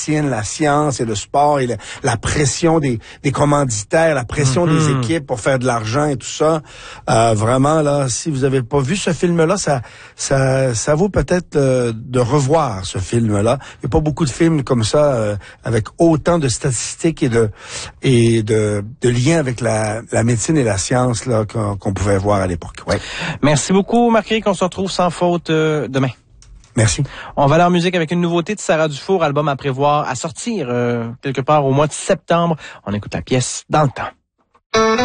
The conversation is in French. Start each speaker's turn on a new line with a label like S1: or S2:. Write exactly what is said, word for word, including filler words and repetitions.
S1: médecine, la science et le sport et la, la pression des, des commanditaires, la pression mm-hmm. des équipes pour faire de l'argent et tout ça. Euh, vraiment, là, si vous avez pas vu ce film-là, ça, ça, ça vaut peut-être euh, de revoir ce film-là. Il n'y a pas beaucoup de films comme ça euh, avec autant de statistiques et de et de, de liens avec la, la médecine et la science là qu'on, qu'on pouvait voir à l'époque. Ouais.
S2: Merci beaucoup, Marc-Éric. On se retrouve sans faute euh, demain.
S1: Merci.
S2: On va aller en musique avec une nouveauté de Sarah Dufour, album à prévoir à sortir euh, quelque part au mois de septembre. On écoute la pièce Dans le temps.